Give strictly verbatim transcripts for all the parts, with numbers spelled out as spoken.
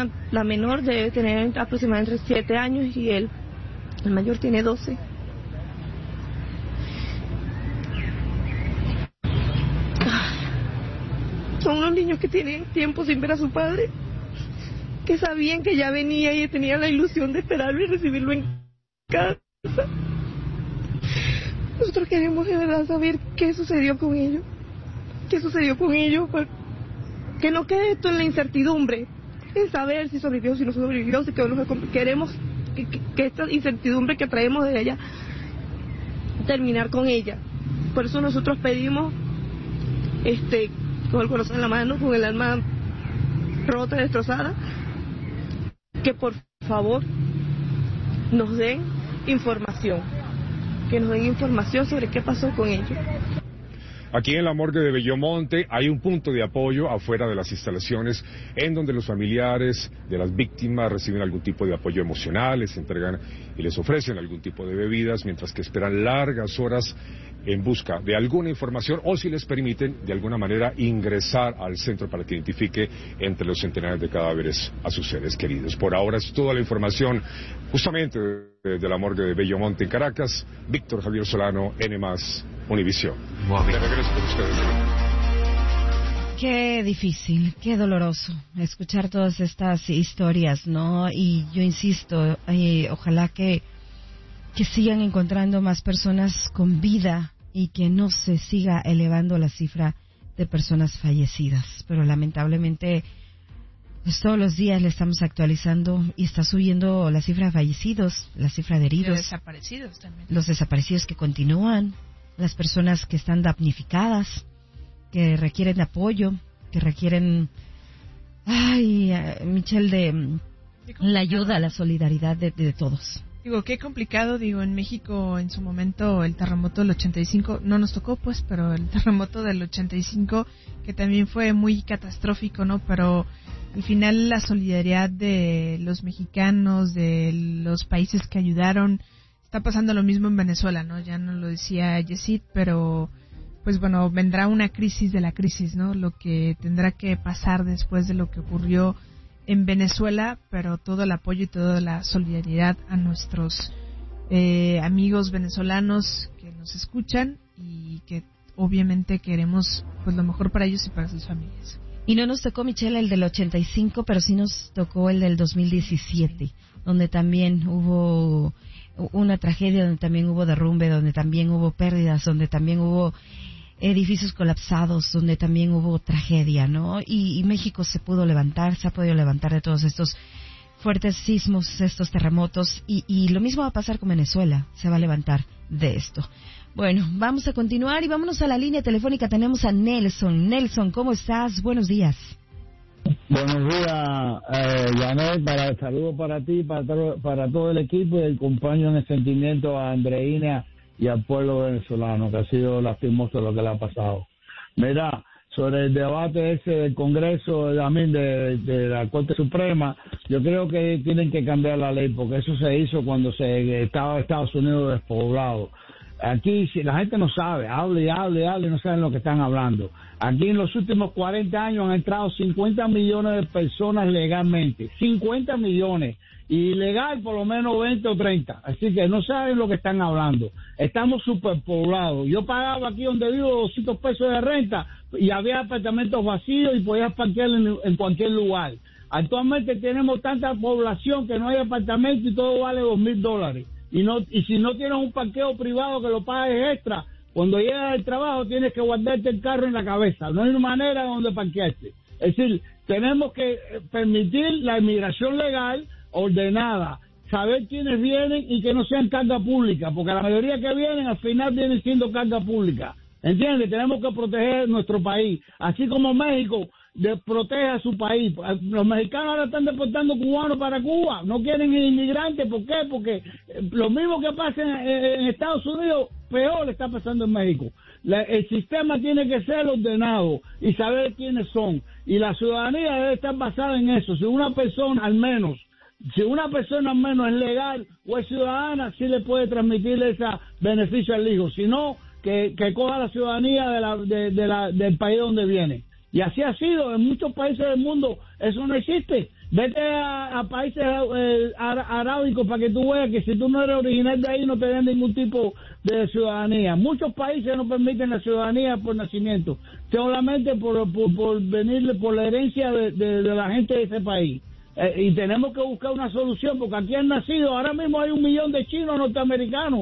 niña, la menor, debe tener aproximadamente entre siete años y él, el mayor, tiene doce. Son unos niños que tienen tiempo sin ver a su padre, que sabían que ya venía y tenían la ilusión de esperarlo y recibirlo en casa. Nosotros queremos de verdad saber qué sucedió con ellos, qué sucedió con ellos, que no quede esto en la incertidumbre, en saber si sobrevivió, si no sobrevivió, si quedó. Queremos que, que, que esta incertidumbre que traemos de ella, terminar con ella. Por eso nosotros pedimos, este, con el corazón en la mano, con el alma rota, destrozada, que por favor nos den información, que nos den información sobre qué pasó con ellos. Aquí en la morgue de Bellomonte hay un punto de apoyo afuera de las instalaciones en donde los familiares de las víctimas reciben algún tipo de apoyo emocional, les entregan y les ofrecen algún tipo de bebidas, mientras que esperan largas horas en busca de alguna información o, si les permiten, de alguna manera ingresar al centro para que identifique entre los centenares de cadáveres a sus seres queridos. Por ahora es toda la información justamente de, de la morgue de Bellomonte en Caracas. Víctor Javier Solano, N más, Univisión. De regreso con ustedes. Qué difícil, qué doloroso escuchar todas estas historias, ¿no? Y yo insisto, eh, ojalá que, que sigan encontrando más personas con vida y que no se siga elevando la cifra de personas fallecidas. Pero lamentablemente, pues todos los días le estamos actualizando y está subiendo la cifra de fallecidos, la cifra de heridos. De desaparecidos también. Los desaparecidos que continúan, las personas que están damnificadas, que requieren de apoyo, que requieren, ay, Michelle, de la ayuda, la solidaridad de, de todos. Digo, qué complicado, digo, en México en su momento el terremoto del ochenta y cinco, no nos tocó pues, pero el terremoto del ochenta y cinco, que también fue muy catastrófico, ¿no? Pero al final la solidaridad de los mexicanos, de los países que ayudaron, está pasando lo mismo en Venezuela, ¿no? Ya no lo decía Yesid, pero pues bueno, vendrá una crisis de la crisis, ¿no? Lo que tendrá que pasar después de lo que ocurrió en Venezuela, pero todo el apoyo y toda la solidaridad a nuestros eh, amigos venezolanos que nos escuchan y que obviamente queremos pues lo mejor para ellos y para sus familias. Y no nos tocó, Michelle, el del ochenta y cinco, pero sí nos tocó el del dos mil diecisiete, donde también hubo una tragedia, donde también hubo derrumbe, donde también hubo pérdidas, donde también hubo edificios colapsados, donde también hubo tragedia, ¿no? Y, y México se pudo levantar, se ha podido levantar de todos estos fuertes sismos, estos terremotos, y, y lo mismo va a pasar con Venezuela, se va a levantar de esto. Bueno, vamos a continuar y vámonos a la línea telefónica. Tenemos a Nelson. Nelson, ¿cómo estás? Buenos días. Buenos días, eh, Janet, para el saludo para ti, para, para todo el equipo y el compañero en el sentimiento a Andreina y al pueblo venezolano, que ha sido lastimoso lo que le ha pasado. Mira, sobre el debate ese del Congreso, también de, de la Corte Suprema, yo creo que tienen que cambiar la ley, porque eso se hizo cuando se estaba Estados Unidos despoblado. Aquí, si la gente no sabe, hable y hable y hable, no saben lo que están hablando. Aquí en los últimos cuarenta años han entrado cincuenta millones de personas legalmente, cincuenta millones, y ilegal por lo menos veinte o treinta, así que no saben lo que están hablando. Estamos superpoblados. Yo pagaba aquí donde vivo doscientos pesos de renta y había apartamentos vacíos y podías parquear en, en cualquier lugar. Actualmente tenemos tanta población que no hay apartamento y todo vale dos mil dólares. Y no, y si no tienes un parqueo privado que lo pagues extra, cuando llegas al trabajo tienes que guardarte el carro en la cabeza. No hay manera donde parquearte. Es decir, tenemos que permitir la inmigración legal, ordenada, saber quiénes vienen y que no sean carga pública, porque la mayoría que vienen al final vienen siendo carga pública. ¿Entiendes? Tenemos que proteger nuestro país, así como México de, protege a su país. Los mexicanos ahora están deportando cubanos para Cuba, no quieren inmigrantes. ¿Por qué? Porque lo mismo que pasa en, en Estados Unidos, peor está pasando en México. La, el sistema tiene que ser ordenado y saber quiénes son, y la ciudadanía debe estar basada en eso. Si una persona al menos Si una persona al menos es legal o es ciudadana, sí le puede transmitir ese beneficio al hijo. Si no, que, que coja la ciudadanía de la, de, de la, del país donde viene. Y así ha sido. En muchos países del mundo eso no existe. Vete a, a países eh, arábicos para que tú veas que si tú no eres original de ahí no te den ningún tipo de ciudadanía. Muchos países no permiten la ciudadanía por nacimiento, solamente por, por, por venir, por la herencia de, de, de la gente de ese país. Eh, y tenemos que buscar una solución, porque aquí han nacido, ahora mismo hay un millón de chinos norteamericanos.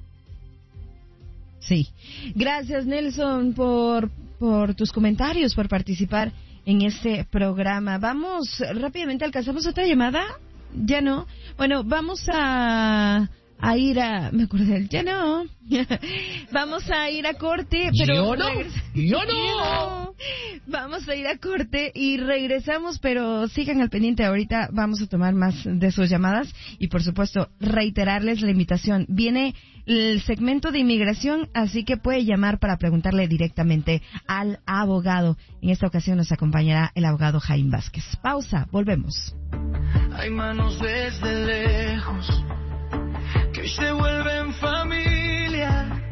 Sí. Gracias, Nelson, por, por tus comentarios, por participar en este programa. Vamos rápidamente, ¿alcanzamos otra llamada? Ya no. Bueno, vamos a, a ir a... Me acordé del... Ya no. Vamos a ir a corte, pero... Yo no. Regresa... Yo no. Vamos a ir a corte y regresamos, pero sigan al pendiente. Ahorita vamos a tomar más de sus llamadas y, por supuesto, reiterarles la invitación. Viene el segmento de inmigración, así que puede llamar para preguntarle directamente al abogado. En esta ocasión nos acompañará el abogado Jaime Vázquez. Pausa, volvemos. Hay manos desde lejos que hoy se vuelven familia.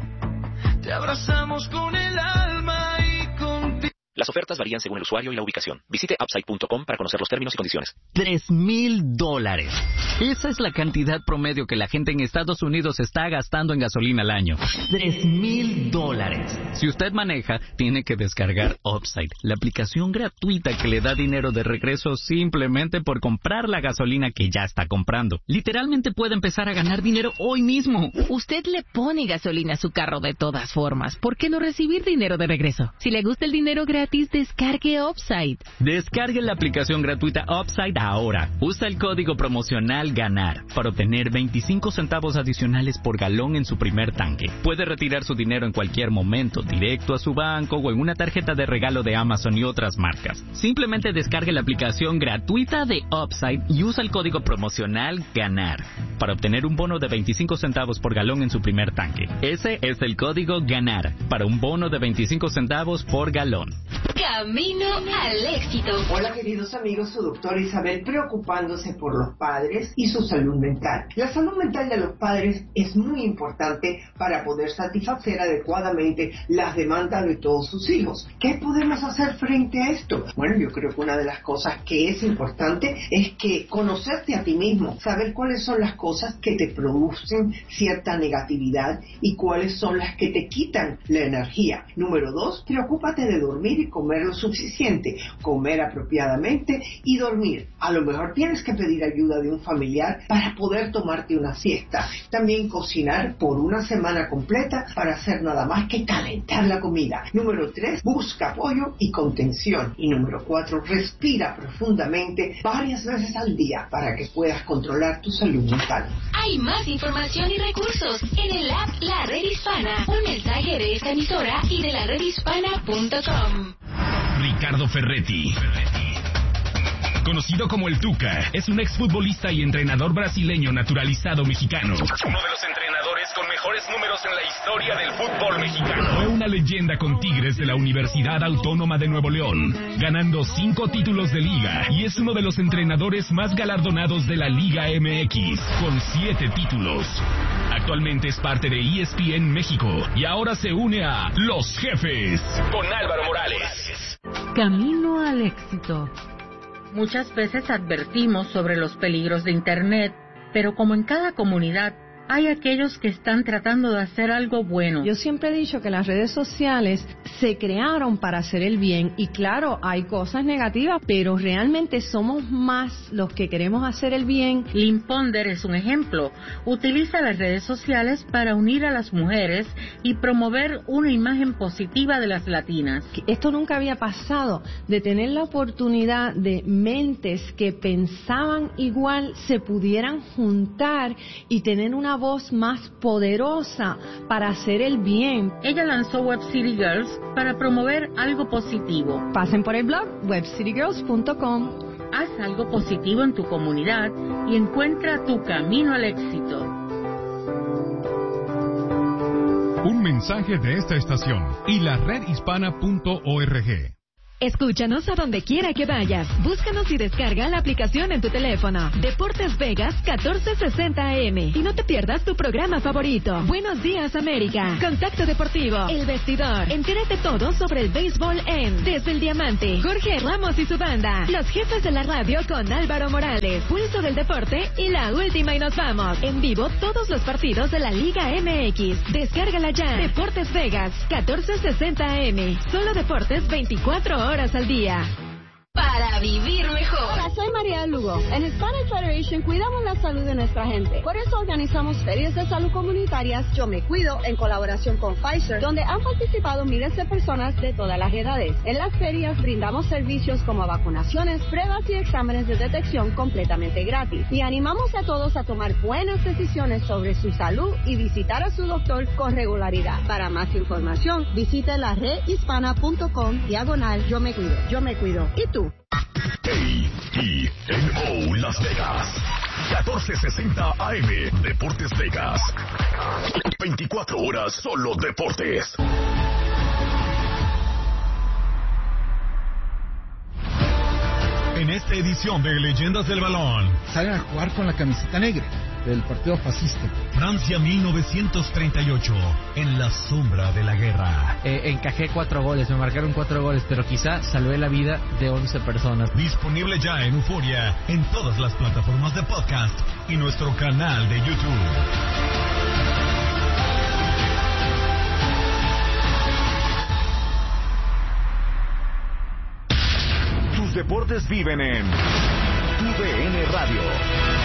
Te abrazamos con el alma y contigo. Las ofertas varían según el usuario y la ubicación. Visite upside punto com para conocer los términos y condiciones. Tres mil dólares. Esa es la cantidad promedio que la gente en Estados Unidos está gastando en gasolina al año. Tres mil dólares. Si usted maneja, tiene que descargar Upside, la aplicación gratuita que le da dinero de regreso simplemente por comprar la gasolina que ya está comprando. Literalmente puede empezar a ganar dinero hoy mismo. Usted le pone gasolina a su carro de todas formas. ¿Por qué no recibir dinero de regreso? Si le gusta el dinero gratis, descargue Upside. Descargue la aplicación gratuita Upside ahora. Usa el código promocional GANAR para obtener veinticinco centavos adicionales por galón en su primer tanque. Puede retirar su dinero en cualquier momento, directo a su banco o en una tarjeta de regalo de Amazon y otras marcas. Simplemente descargue la aplicación gratuita de Upside y usa el código promocional GANAR para obtener un bono de veinticinco centavos por galón en su primer tanque. Ese es el código GANAR para un bono de veinticinco centavos por galón. Camino al éxito. Hola queridos amigos, su doctora Isabel preocupándose por los padres y su salud mental. La salud mental de los padres es muy importante para poder satisfacer adecuadamente las demandas de todos sus hijos. ¿Qué podemos hacer frente a esto? Bueno, yo creo que una de las cosas que es importante es que conocerte a ti mismo, saber cuáles son las cosas que te producen cierta negatividad y cuáles son las que te quitan la energía. Número dos, preocúpate de dormir y comer lo suficiente, comer apropiadamente y dormir. A lo mejor tienes que pedir ayuda de un familiar para poder tomarte una siesta. También cocinar por una semana completa para hacer nada más que calentar la comida. Número tres, busca apoyo y contención. Y número cuatro, respira profundamente varias veces al día para que puedas controlar tu salud mental. Hay más información y recursos en el app La Red Hispana. Un mensaje de esta emisora y de la red hispana punto com. Ricardo Ferretti, conocido como el Tuca, es un exfutbolista y entrenador brasileño naturalizado mexicano. Uno de los entrenadores con mejores números en la historia del fútbol mexicano. Fue una leyenda con Tigres de la Universidad Autónoma de Nuevo León, ganando cinco títulos de liga, y es uno de los entrenadores más galardonados de la Liga M X, con siete títulos. Actualmente es parte de E S P N México y ahora se une a Los Jefes con Álvaro Morales. Camino al éxito. Muchas veces advertimos sobre los peligros de Internet, pero como en cada comunidad, hay aquellos que están tratando de hacer algo bueno. Yo siempre he dicho que las redes sociales se crearon para hacer el bien y claro, hay cosas negativas, pero realmente somos más los que queremos hacer el bien. Lynn Ponder es un ejemplo. Utiliza las redes sociales para unir a las mujeres y promover una imagen positiva de las latinas. Esto nunca había pasado, de tener la oportunidad de mentes que pensaban igual se pudieran juntar y tener una voz más poderosa para hacer el bien. Ella lanzó Web City Girls para promover algo positivo. Pasen por el blog web city girls punto com. Haz algo positivo en tu comunidad y encuentra tu camino al éxito. Un mensaje de esta estación y la red hispana punto org. Escúchanos a donde quiera que vayas. Búscanos y descarga la aplicación en tu teléfono. Deportes Vegas catorce sesenta A M. Y no te pierdas tu programa favorito. Buenos días, América. Contacto Deportivo. El Vestidor. Entérate todo sobre el béisbol en Desde el Diamante. Jorge Ramos y su banda. Los jefes de la radio con Álvaro Morales. Pulso del deporte y la última y nos vamos. En vivo todos los partidos de la Liga M X. Descárgala ya. Deportes Vegas catorce sesenta A M. Solo deportes veinticuatro horas al día. Para vivir mejor. Hola, soy María Lugo. En Hispanic Federation cuidamos la salud de nuestra gente. Por eso organizamos ferias de salud comunitarias Yo Me Cuido en colaboración con Pfizer, donde han participado miles de personas de todas las edades. En las ferias brindamos servicios como vacunaciones, pruebas y exámenes de detección completamente gratis. Y animamos a todos a tomar buenas decisiones sobre su salud y visitar a su doctor con regularidad. Para más información, visite la redhispana.com diagonal Yo Me Cuido. Yo Me Cuido. ¿Y tú? A E N O Las Vegas, catorce sesenta A M, Deportes Vegas. veinticuatro horas solo deportes. En esta edición de Leyendas del Balón, salen a jugar con la camiseta negra del partido fascista. Francia mil novecientos treinta y ocho, en la sombra de la guerra. Eh, encajé cuatro goles, me marcaron cuatro goles, pero quizá salvé la vida de once personas. Disponible ya en Euforia, en todas las plataformas de podcast y nuestro canal de YouTube. Tus deportes viven en Tu D N Radio.